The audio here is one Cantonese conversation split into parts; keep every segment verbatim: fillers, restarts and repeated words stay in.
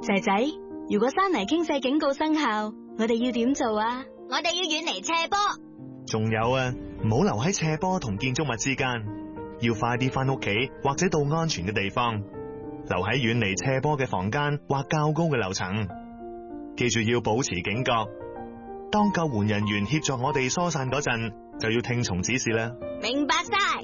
仔仔，如果山泥傾瀉警告生效，我哋要點做啊？ 我哋要遠離斜坡。 仲有啊，唔好留喺斜坡同建築物之間，要快啲翻屋企或者到安全嘅地方，留喺遠離斜坡嘅房間或較高嘅樓層。記住要保持警覺，當救援人員協助我哋疏散嗰陣，就要聽從指示啦。 明白晒。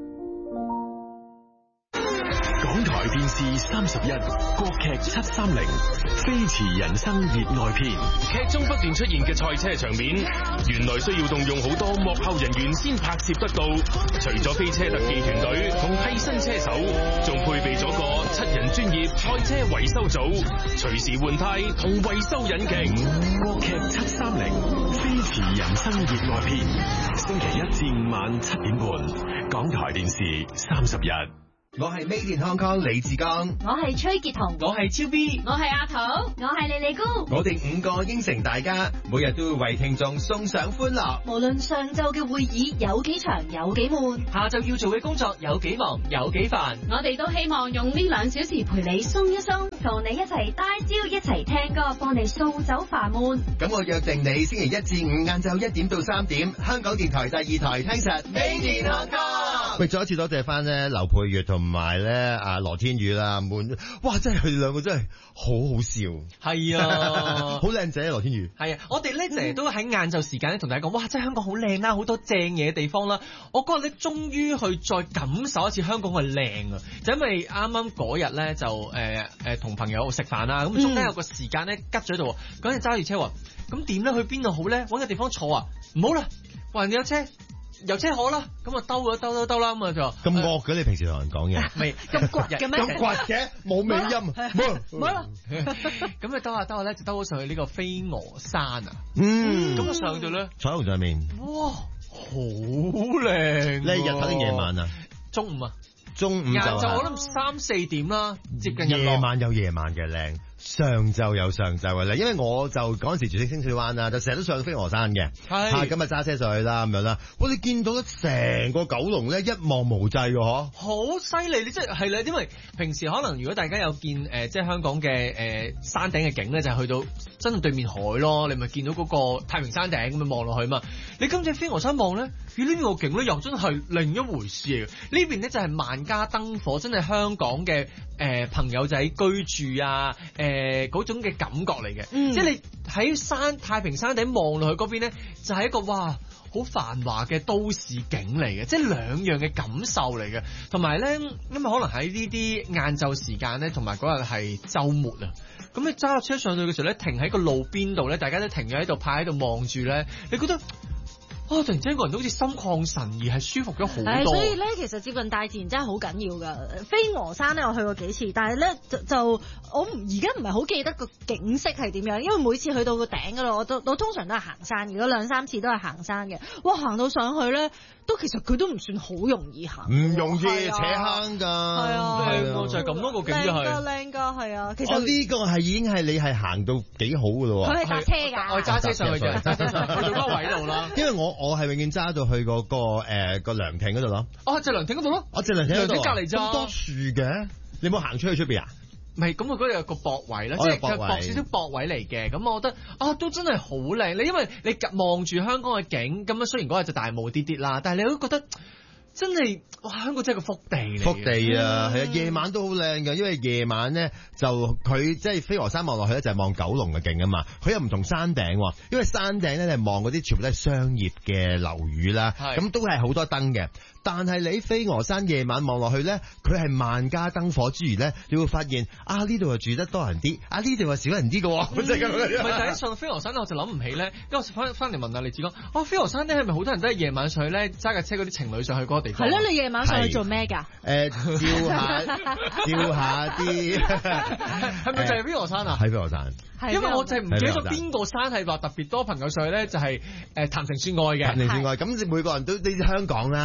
港台電視三十一，國劇七三零，飛馳人生熱愛篇。 劇中不斷出現嘅賽車場面，原來需要動用好多幕後人員先拍攝得到。除咗飛車特技團隊同替身車手，仲配備咗個七人專業賽車維修組，隨時換胎同維修引擎。 國劇七三零，飛馳人生熱愛篇，星期一至五晚七點半，港台電視三十一。 我係 Made in Hong Kong 李志剛， 我係崔潔彤， 我係超 B， 我係阿桃，我係莉莉姑。 我哋五個應承大家，每日都會為聽眾送上歡樂。 無論上晝嘅會議有幾長有幾悶， 下晝要做嘅工作有幾忙有幾煩， 我哋都希望用呢兩小時陪你鬆一鬆，同你一齊大招，一齊聽歌，幫你掃走煩悶。 咁我約定你星期一至五晏晝一點到三點，香港電台第二台聽實 Made in Hong Kong。喂，再一次多謝翻咧劉佩玥同埋咧阿羅天宇啦，滿哇真係佢哋兩個真係好好笑， 係啊， 好靚仔啊羅天宇。 係啊，我哋咧成日都喺晏晝時間咧同大家講，哇真係香港好靚啦，好多正嘢嘅地方啦。我嗰日咧終於去再感受一次香港嘅靚啊，就因為啱啱嗰日咧就誒誒同朋友食飯啦，咁中間有個時間咧吉咗喺度，嗰陣揸住車話，咁點咧去邊度好咧？揾個地方坐啊，唔好啦，話人哋有車。遊車河啦，咁啊兜咗兜兜兜啦，咁啊就咁惡嘅你平時同人講嘢， 未咁倔嘅咩？ 咁倔嘅，冇尾音，冇冇啦。咁啊兜下兜下咧，就兜咗上去呢個飛鵝山啊。 嗯， 咁啊上到咧， 彩虹上面， 哇，好靚！ 你日頭定夜晚啊？ 中午啊， 中午就晏晝我諗三四點啦，接近日落。 夜晚有夜晚嘅靚。上晝有上晝嘅咧，因為我就嗰陣時住喺清水灣啦，就成日都上到飛鵝山嘅，係今日揸車上去啦咁樣啦。我哋見到咧成個九龍咧一望無際嘅嗬， 好犀利！你即係係啦，因為平時可能如果大家有見誒、呃，即係香港嘅誒、呃、山頂嘅景咧，就係、是、去到真係對面海咯，你咪見到嗰個太平山頂咁樣望落去嘛。你今次飛鵝山望咧，咦呢邊個景咧又真係另一回事嚟嘅。呢邊咧就係萬家燈火，真係香港嘅誒、呃、朋友仔居住啊誒。呃誒，嗰種嘅感覺嚟嘅，嗯、即係你喺山太平山頂望落去嗰邊咧，就係、是、一個哇好繁華嘅都市景嚟嘅，即係兩樣嘅感受嚟嘅。同埋咧，因為可能喺呢啲晏晝時間咧，同埋嗰日係週末啊，咁你揸架車上去嘅時候咧，停喺個路邊度咧，大家都停咗喺度，派喺度望住咧，你覺得？啊！突然之間個人都好似心曠神怡，係舒服咗好多。 係，所以咧，其實接近大自然真係好緊要噶。飛鵝山咧，我去過幾次，但係咧就就我而家唔係好記得個景色係點樣，因為每次去到個頂噶啦，我都我通常都係行山，如果兩三次都係行山嘅。哇！行到上去咧，都其實佢都唔算好容易行， 唔容易， 啊、 扯坑㗎。係啊， 靚喎，就係咁多個景就係靚㗎，靚㗎，係啊。其實呢、哦這個係已經係你係行到幾好㗎咯喎。 佢係搭車㗎， 我揸車上去嘅，揸車上去到嗰個位度啦。 因為我我係永遠揸到去、嗰個、呃嗰個誒個涼亭嗰度咯。 哦，就涼亭嗰度咯。 我隻涼亭嗰度。 隔離咋？ 咁多樹嘅，你冇行出去出邊啊？ 唔係，咁佢嗰度有個駁位啦，即係佢駁少少駁位嚟嘅。咁我覺得啊，都真係好靚。你因為你望住香港嘅景，咁樣雖然嗰日就大霧啲啲啦，但係你都覺得。真係哇！香港真係個福地嚟， 福地啊，係啊、嗯，夜晚都好靚嘅，因為夜晚咧就佢即係飛鵝山望落去咧就係望九龍嘅景啊嘛，佢又唔同山頂，因為山頂咧你望嗰啲全部都係商業嘅樓宇啦，咁都係好多燈嘅。但係你飛鵝山夜晚望落去咧，佢係萬家燈火之餘咧，你會發現啊呢度又住得多人啲，啊呢度又少人啲嘅喎，即係咁樣。 唔係第一上到飛鵝山咧，我就諗唔起咧，跟住我翻翻嚟問下李志剛，啊飛鵝山咧係咪好多人都係夜晚上去咧揸架車嗰啲情侶上去嗰個地方？ 係咯，你夜晚上去做咩㗎？ 誒，照下照下啲， 係咪就係飛鵝山啊？ 喺飛鵝山。 因為我就係唔記得咗邊個山係話特別多朋友上去咧，就係誒談情説愛嘅。 談情説愛，咁每個人都呢啲香港啦，地少人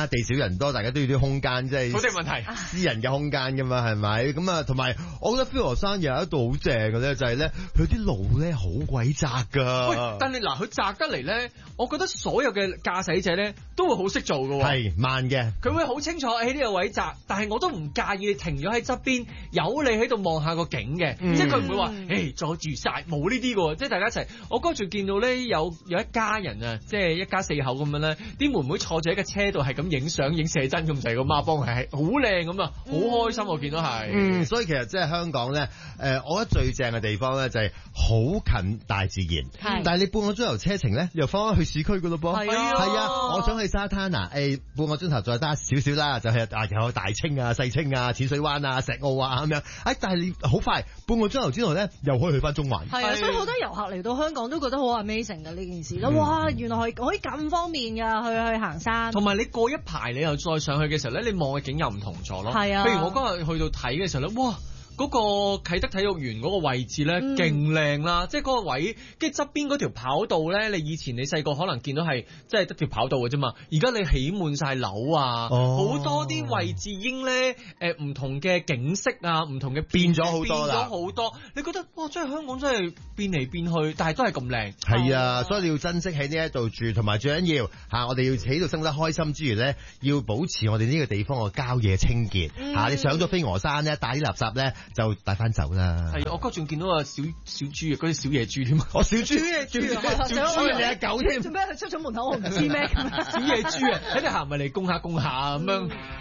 人多，大家都要啲空間，即係土地問題， 私人嘅空間噶嘛，係咪？咁啊，同埋我覺得飛鵝山有一度好正嘅咧，就係咧佢啲路咧好鬼窄噶。 喂，但係嗱，佢窄得嚟咧，我覺得所有嘅駕駛者咧都會好識做㗎喎。 係慢嘅， 佢會好清楚喺呢個位窄，但係我都唔介意你停咗喺側邊，有你喺度望下個景嘅， 嗯、 即係佢唔會話誒阻住晒，冇呢啲㗎喎，即係大家一齊。我嗰陣見到咧有有一家人啊，即係一家四口咁樣咧，啲妹妹坐住喺個車度係咁影相影寫真咁滯，個孖幫係好靚咁啊，好開心我見到係。 嗯，所以其實即係香港咧，誒、呃，我覺得最正嘅地方咧就係好近大自然， 係但係你半個鐘頭車程咧，又翻返去市區㗎咯噃。 係啊， 係啊，我想去沙灘啊，誒、欸，半個鐘頭再揸少少啦，就係啊，有大清啊、細清啊、淺水灣啊、石澳啊咁樣。誒，但係你好快半個鐘頭之內咧，又可以去翻中環。 係啊，所以好多遊客嚟到香港都覺得好 amazing 㗎呢件事咯。哇，原來係可以咁方便㗎，去去行山。 同埋你過一排，你又再上去嘅時候咧，你望嘅景又唔同咗咯。 係啊， 譬如我嗰日去到睇嘅時候咧，哇！嗰個啟德體育園嗰個位置咧，勁靚啦！即係嗰個位，跟住側邊嗰條跑道咧，你以前你細個可能見到係即係得條跑道嘅啫嘛，而家你起滿晒樓啊，好、哦、多啲位置已經咧誒唔同嘅景色啊，唔同嘅變咗好多啦， 變咗好多。你覺得哇，真係香港真係變嚟變去，但係都係咁靚。 係啊，所以你要珍惜喺呢一度住，同埋最緊要嚇、啊，我哋要喺度生得開心之餘咧，要保持我哋呢個地方嘅郊野清潔嚇、嗯啊。你上咗飛鵝山咧，帶啲垃圾咧。就帶翻走啦。 係，我嗰仲見到個小小豬啊，嗰啲小野豬添啊。 哦，小豬，小野豬，小豬你阿狗添。 做咩佢出咗門口我唔知咩？ 小野豬啊，喺度行埋嚟供下供下咁樣。